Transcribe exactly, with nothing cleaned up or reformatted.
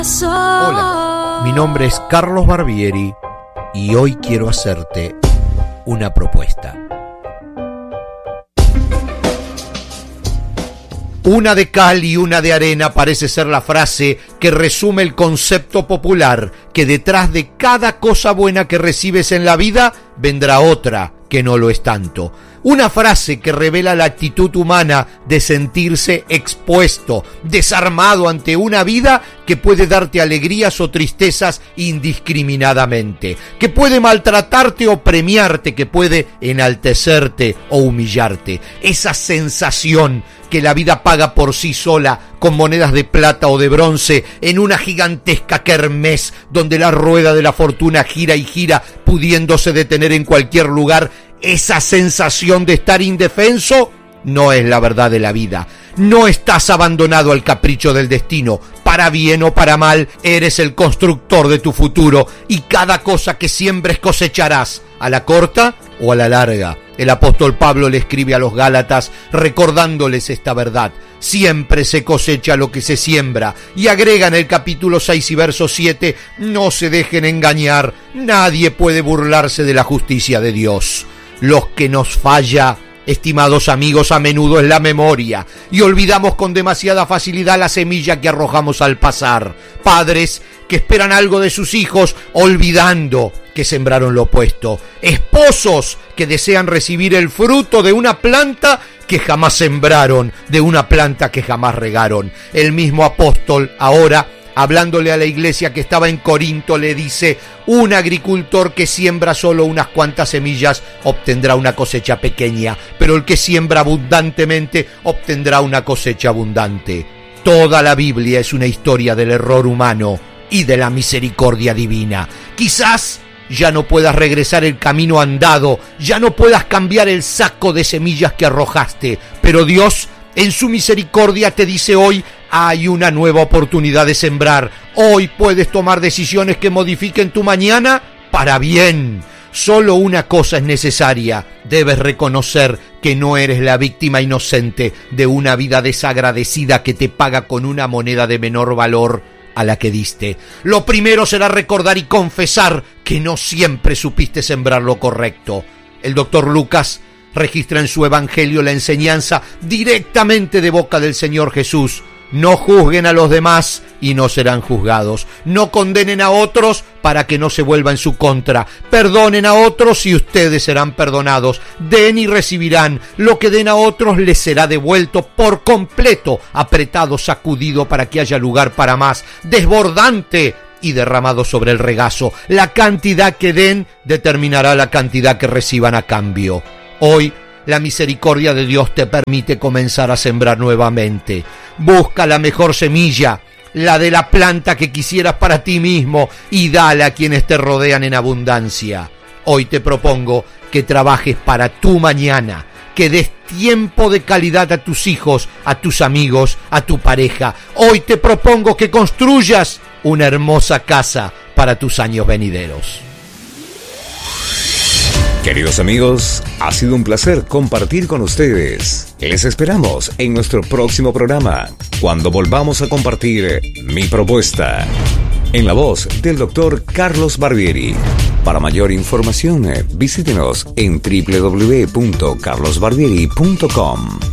Hola, mi nombre es Carlos Barbieri y hoy quiero hacerte una propuesta. Una de cal y una de arena parece ser la frase que resume el concepto popular, que detrás de cada cosa buena que recibes en la vida vendrá otra que no lo es tanto. Una frase que revela la actitud humana de sentirse expuesto, desarmado ante una vida que puede darte alegrías o tristezas indiscriminadamente, que puede maltratarte o premiarte, que puede enaltecerte o humillarte. Esa sensación que la vida paga por sí sola con monedas de plata o de bronce en una gigantesca kermés donde la rueda de la fortuna gira y gira pudiéndose detener en cualquier lugar. Esa sensación de estar indefenso no es la verdad de la vida. No estás abandonado al capricho del destino. Para bien o para mal, eres el constructor de tu futuro y cada cosa que siembres cosecharás, a la corta o a la larga. El apóstol Pablo le escribe a los Gálatas recordándoles esta verdad. Siempre se cosecha lo que se siembra. Y agrega en el capítulo seis y verso siete, no se dejen engañar, nadie puede burlarse de la justicia de Dios. Los que nos falla, estimados amigos, a menudo es la memoria, y olvidamos con demasiada facilidad la semilla que arrojamos al pasar. Padres que esperan algo de sus hijos, olvidando que sembraron lo opuesto. Esposos que desean recibir el fruto de una planta que jamás sembraron, de una planta que jamás regaron. El mismo apóstol ahora, hablándole a la iglesia que estaba en Corinto, le dice: un agricultor que siembra solo unas cuantas semillas obtendrá una cosecha pequeña, pero el que siembra abundantemente obtendrá una cosecha abundante. Toda la Biblia es una historia del error humano y de la misericordia divina. Quizás ya no puedas regresar el camino andado, ya no puedas cambiar el saco de semillas que arrojaste, pero Dios, en su misericordia, te dice hoy: hay una nueva oportunidad de sembrar. Hoy puedes tomar decisiones que modifiquen tu mañana para bien. Solo una cosa es necesaria. Debes reconocer que no eres la víctima inocente de una vida desagradecida que te paga con una moneda de menor valor a la que diste. Lo primero será recordar y confesar que no siempre supiste sembrar lo correcto. El doctor Lucas registra en su evangelio la enseñanza directamente de boca del Señor Jesús. No juzguen a los demás y no serán juzgados. No condenen a otros para que no se vuelva en su contra. Perdonen a otros y ustedes serán perdonados. Den y recibirán. Lo que den a otros les será devuelto por completo, apretado, sacudido para que haya lugar para más, desbordante y derramado sobre el regazo. La cantidad que den determinará la cantidad que reciban a cambio. Hoy, la misericordia de Dios te permite comenzar a sembrar nuevamente. Busca la mejor semilla, la de la planta que quisieras para ti mismo, y dala a quienes te rodean en abundancia. Hoy te propongo que trabajes para tu mañana, que des tiempo de calidad a tus hijos, a tus amigos, a tu pareja. Hoy te propongo que construyas una hermosa casa para tus años venideros. Queridos amigos, ha sido un placer compartir con ustedes. Les esperamos en nuestro próximo programa, cuando volvamos a compartir Mi Propuesta, en la voz del doctor Carlos Barbieri. Para mayor información, visítenos en doble u doble u doble u punto carlos barbieri punto com.